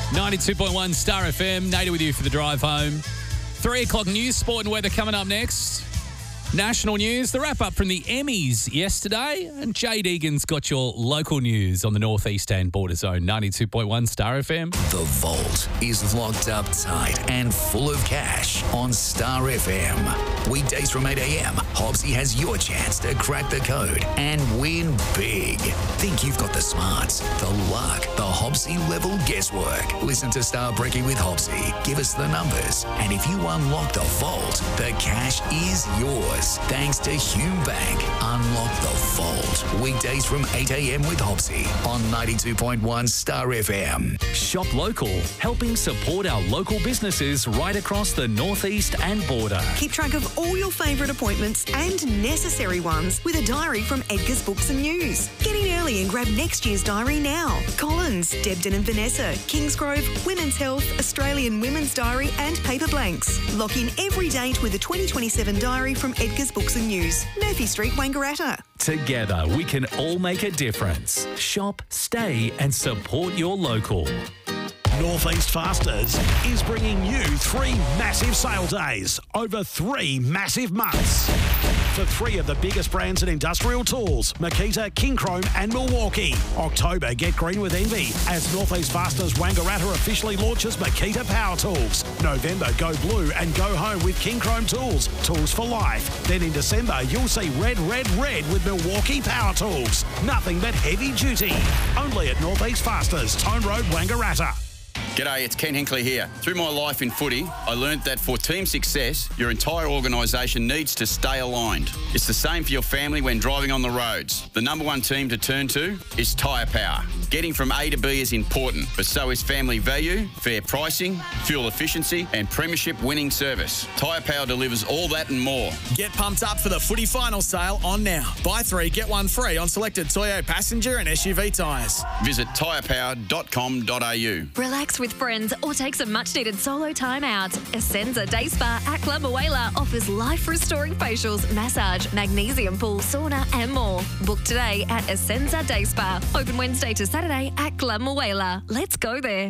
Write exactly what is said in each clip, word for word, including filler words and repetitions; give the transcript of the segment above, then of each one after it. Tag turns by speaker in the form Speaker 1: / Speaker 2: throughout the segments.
Speaker 1: ninety-two point one Star F M. Nader with you for the drive home. Three o'clock news, sport and weather coming up next. National news, the wrap-up from the Emmys yesterday. And Jade Egan's got your local news on the northeast and border zone. ninety-two point one Star F M.
Speaker 2: The vault is locked up tight and full of cash on Star F M. Weekdays from eight a.m, Hobbsy has your chance to crack the code and win big. Think you've got the smarts, the luck, the Hobbsy-level guesswork. Listen to Star Brekkie with Hobbsy. Give us the numbers. And if you unlock the vault, the cash is yours. Thanks to Hume Bank. Unlock the vault. Weekdays from eight a.m. with Hobbsy on ninety-two point one Star F M.
Speaker 3: Shop local, helping support our local businesses right across the northeast and border.
Speaker 4: Keep track of all your favourite appointments and necessary ones with a diary from Edgar's Books and News. Get in early and grab next year's diary now. Collins, Debden and Vanessa, Kingsgrove, Women's Health, Australian Women's Diary and Paper Blanks. Lock in every date with a twenty twenty-seven diary from Edgar's Books and News. Murphy Street, Wangaratta.
Speaker 3: Together, we can all make a difference. Shop, stay and support your local.
Speaker 5: Northeast Fasters is bringing you three massive sale days over three massive months. For three of the biggest brands in industrial tools, Makita, King Chrome and Milwaukee. October, get green with envy as Northeast Fasters Wangaratta officially launches Makita Power Tools. November, go blue and go home with King Chrome Tools, tools for life. Then in December, you'll see red, red, red with Milwaukee Power Tools. Nothing but heavy duty. Only at Northeast Fasters, Tone Road, Wangaratta.
Speaker 6: G'day, it's Ken Hinkley here. Through my life in footy, I learnt that for team success, your entire organisation needs to stay aligned. It's the same for your family when driving on the roads. The number one team to turn to is Tyre Power. Getting from A to B is important, but so is family value, fair pricing, fuel efficiency and premiership winning service. Tyre Power delivers all that and more.
Speaker 7: Get pumped up for the footy final sale on now. Buy three, get one free on selected Toyo passenger and S U V tyres.
Speaker 6: Visit tyre power dot com dot a u.
Speaker 8: Relax with friends or take some much-needed solo time out. Essenza Day Spa at Club Muela offers life-restoring facials, massage, magnesium pool, sauna and more. Book today at Essenza Day Spa. Open Wednesday to Saturday at Club Muela. Let's go there.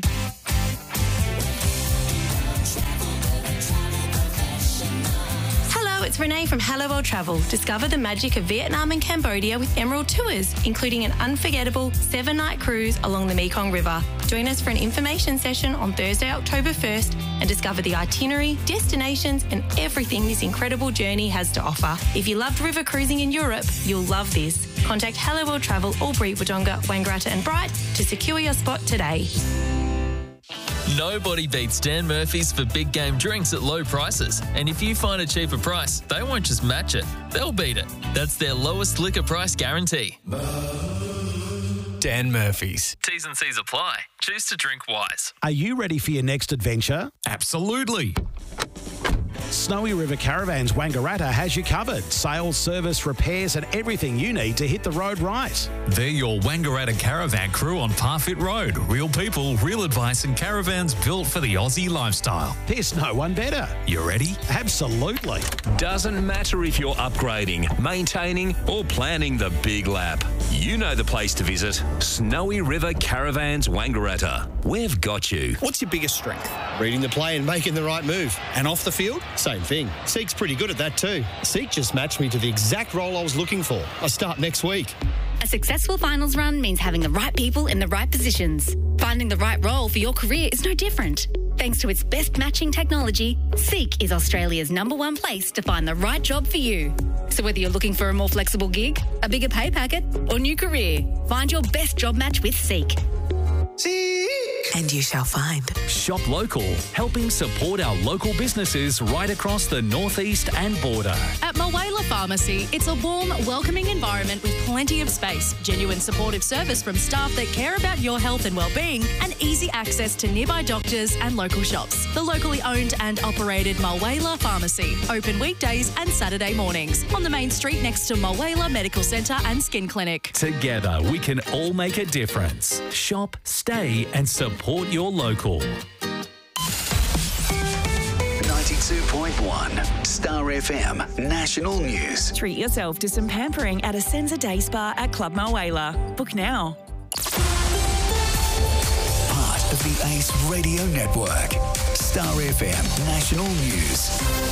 Speaker 9: Hello, it's Renee from Hello World Travel. Discover the magic of Vietnam and Cambodia with Emerald Tours, including an unforgettable seven-night cruise along the Mekong River. Join us for an information session on Thursday, October first and discover the itinerary, destinations and everything this incredible journey has to offer. If you loved river cruising in Europe, you'll love this. Contact Hello World Travel, Albury, Wodonga, Wangaratta and Bright to secure your spot today.
Speaker 10: Nobody beats Dan Murphy's for big game drinks at low prices. And if you find a cheaper price, they won't just match it, they'll beat it. That's their lowest liquor price guarantee.
Speaker 11: Dan Murphy's.
Speaker 10: T's and C's apply. Choose to drink wise.
Speaker 5: Are you ready for your next adventure?
Speaker 11: Absolutely.
Speaker 5: Snowy River Caravans Wangaratta has you covered. Sales, service, repairs and everything you need to hit the road right.
Speaker 11: They're your Wangaratta caravan crew on Parfit Road. Real people, real advice and caravans built for the Aussie lifestyle.
Speaker 5: There's no one better.
Speaker 11: You ready?
Speaker 5: Absolutely.
Speaker 12: Doesn't matter if you're upgrading, maintaining or planning the big lap. You know the place to visit. Snowy River Caravans Wangaratta. We've got you.
Speaker 13: What's your biggest strength? Reading the play and making the right move. And off the field? Same thing. Seek's pretty good at that too. Seek just matched me to the exact role I was looking for. I start next week.
Speaker 14: A successful finals run means having the right people in the right positions. Finding the right role for your career is no different. Thanks to its best matching technology, Seek is Australia's number one place to find the right job for you. So whether you're looking for a more flexible gig, a bigger pay packet, or new career, find your best job match with Seek.
Speaker 4: Seek! And you shall find.
Speaker 3: Shop local, helping support our local businesses right across the northeast and border.
Speaker 15: At Mulwala Pharmacy, it's a warm, welcoming environment with plenty of space, genuine supportive service from staff that care about your health and well-being, and easy access to nearby doctors and local shops. The locally owned and operated Mulwala Pharmacy, open weekdays and Saturday mornings on the main street next to Mulwala Medical Centre and Skin Clinic.
Speaker 3: Together, we can all make a difference. Shop, stay and support your local.
Speaker 2: ninety-two point one Star F M National News.
Speaker 16: Treat yourself to some pampering at Essenza Day Spa at Club Mulwala. Book now.
Speaker 2: Part of the A Race Radio Network. Star F M National News.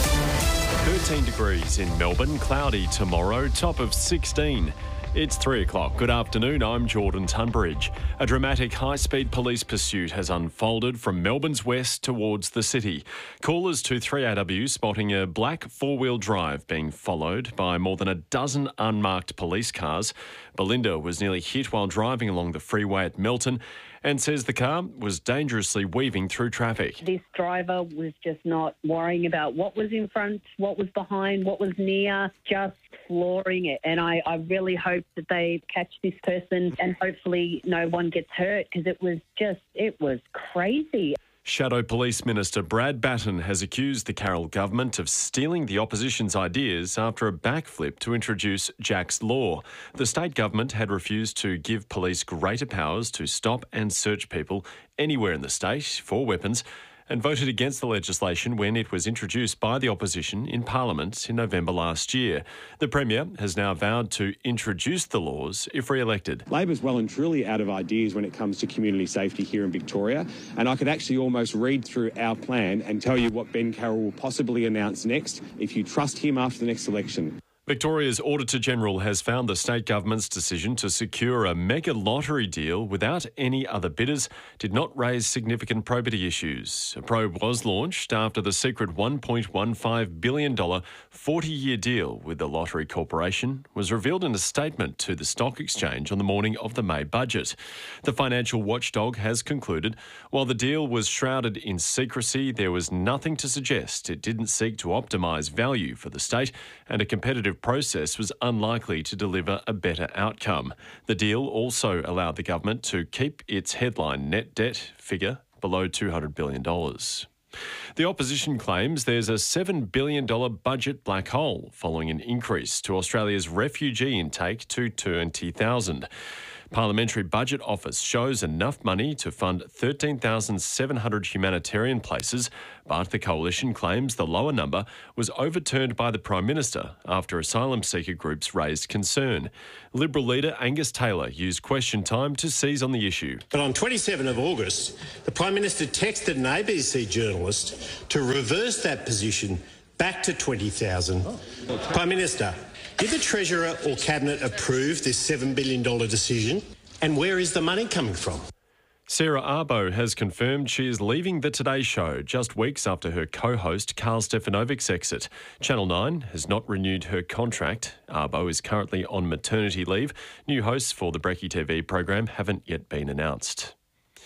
Speaker 17: thirteen degrees in Melbourne, cloudy tomorrow, top of sixteen. It's three o'clock. Good afternoon, I'm Jordan Tunbridge. A dramatic high-speed police pursuit has unfolded from Melbourne's west towards the city. Callers to three A W spotting a black four-wheel drive being followed by more than a dozen unmarked police cars. Belinda was nearly hit while driving along the freeway at Melton and says the car was dangerously weaving through traffic.
Speaker 18: This driver was just not worrying about what was in front, what was behind, what was near, just flooring it. And I, I really hope that they catch this person and hopefully no one gets hurt, because it was just, it was crazy.
Speaker 17: Shadow Police Minister Brad Batten has accused the Carroll government of stealing the opposition's ideas after a backflip to introduce Jack's Law. The state government had refused to give police greater powers to stop and search people anywhere in the state for weapons, and voted against the legislation when it was introduced by the opposition in Parliament in November last year. The Premier has now vowed to introduce the laws if re-elected.
Speaker 19: Labor's well and truly out of ideas when it comes to community safety here in Victoria, and I could actually almost read through our plan and tell you what Ben Carroll will possibly announce next if you trust him after the next election.
Speaker 17: Victoria's Auditor-General has found the state government's decision to secure a mega lottery deal without any other bidders did not raise significant probity issues. A probe was launched after the secret one point one five billion dollars forty-year deal with the Lottery Corporation was revealed in a statement to the Stock Exchange on the morning of the May budget. The financial watchdog has concluded, while the deal was shrouded in secrecy, there was nothing to suggest it didn't seek to optimise value for the state, and a competitive process was unlikely to deliver a better outcome. The deal also allowed the government to keep its headline net debt figure below two hundred billion dollars. The opposition claims there's a seven billion dollars budget black hole following an increase to Australia's refugee intake to twenty thousand. Parliamentary Budget Office shows enough money to fund thirteen thousand seven hundred humanitarian places, but the coalition claims the lower number was overturned by the Prime Minister after asylum seeker groups raised concern. Liberal leader Angus Taylor used question time to seize on the issue.
Speaker 20: But on twenty-seventh of August, the Prime Minister texted an A B C journalist to reverse that position back to twenty thousand. Oh. Prime Minister, did the Treasurer or Cabinet approve this seven billion dollars decision? And where is the money coming from?
Speaker 17: Sarah Arbo has confirmed she is leaving The Today Show just weeks after her co-host Carl Stefanovic's exit. Channel nine has not renewed her contract. Arbo is currently on maternity leave. New hosts for the Brekkie T V program haven't yet been announced.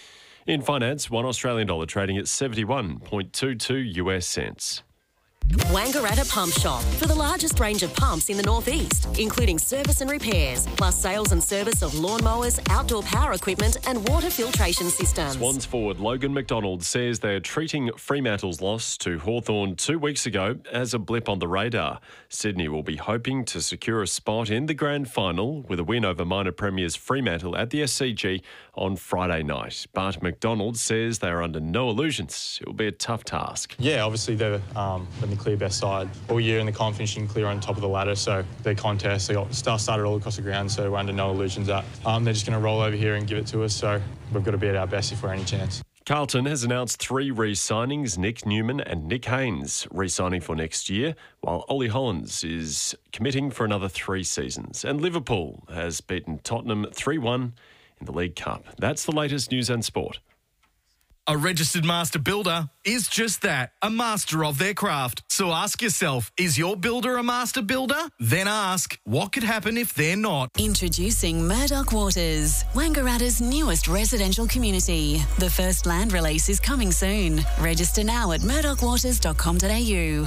Speaker 17: In finance, one Australian dollar trading at seventy-one point two two US cents.
Speaker 21: Wangaratta Pump Shop, for the largest range of pumps in the northeast, including service and repairs, plus sales and service of lawnmowers, outdoor power equipment and water filtration systems.
Speaker 17: Swans forward Logan McDonald says they're treating Fremantle's loss to Hawthorn two weeks ago as a blip on the radar. Sydney will be hoping to secure a spot in the grand final with a win over minor premiers Fremantle at the S C G on Friday night. But McDonald says they are under no illusions. It will be a tough task.
Speaker 22: Yeah, obviously they're um, been the clear best side all year in the comp, finishing clear on top of the ladder. So their contest, they got stuff started all across the ground, so we're under no illusions that um, they're just going to roll over here and give it to us. So we've got to be at our best if we're any chance.
Speaker 17: Carlton has announced three re-signings, Nick Newman and Nick Haynes re-signing for next year, while Ollie Hollands is committing for another three seasons. And Liverpool has beaten Tottenham three one in the League Cup. That's the latest news and sport.
Speaker 23: A registered master builder is just that, a master of their craft. So ask yourself, is your builder a master builder? Then ask, what could happen if they're not?
Speaker 24: Introducing Murdoch Waters, Wangaratta's newest residential community. The first land release is coming soon. Register now at murdoch waters dot com dot a u.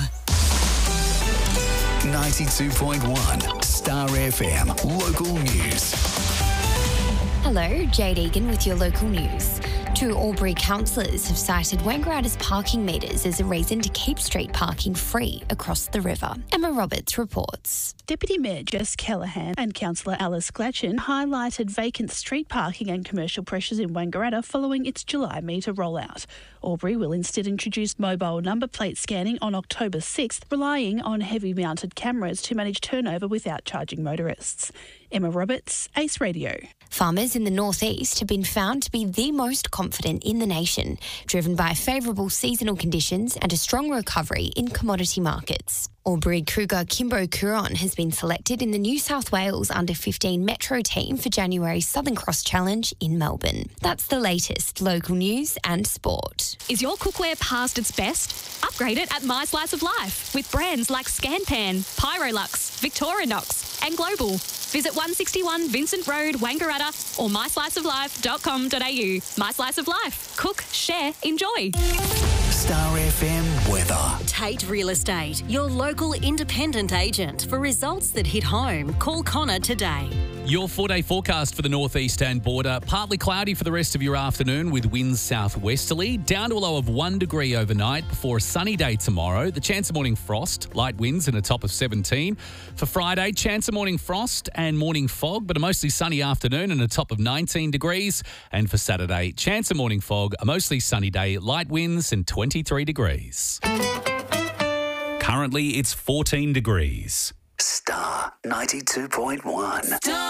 Speaker 2: ninety-two point one Star F M Local News.
Speaker 25: Hello, Jade Egan with your local news. Two Albury councillors have cited Wangaratta's parking meters as a reason to keep street parking free across the river. Emma Roberts reports.
Speaker 26: Deputy Mayor Jess Callaghan and Councillor Alice Glatchen highlighted vacant street parking and commercial pressures in Wangaratta following its July meter rollout. Albury will instead introduce mobile number plate scanning on October sixth, relying on heavy mounted cameras to manage turnover without charging motorists. Emma Roberts, Ace Radio.
Speaker 25: Farmers in the northeast have been found to be the most confident in the nation, driven by favourable seasonal conditions and a strong recovery in commodity markets. Albury Cougar Kimbo Curon has been selected in the New South Wales under fifteen Metro team for January's Southern Cross Challenge in Melbourne. That's the latest local news and sport.
Speaker 1: Is your cookware past its best? Upgrade it at My Slice of Life with brands like ScanPan, Pyrolux, Victorinox and Global. Visit one sixty-one Vincent Road, Wangaratta or my slice of life dot com dot a u. My Slice of Life. Cook, share, enjoy.
Speaker 2: Star F M weather.
Speaker 21: Tate Real Estate, your local independent agent. For results that hit home, call Connor today.
Speaker 3: Your four-day forecast for the northeast and border. Partly cloudy for the rest of your afternoon with winds southwesterly. Down to a low of one degree overnight before a sunny day tomorrow. The chance of morning frost, light winds and a top of seventeen. For Friday, chance of morning frost and morning fog, but a mostly sunny afternoon and a top of nineteen degrees. And for Saturday, chance of morning fog, a mostly sunny day, light winds and twenty-three degrees. Currently, it's fourteen degrees.
Speaker 2: Star ninety-two point one.
Speaker 6: Star.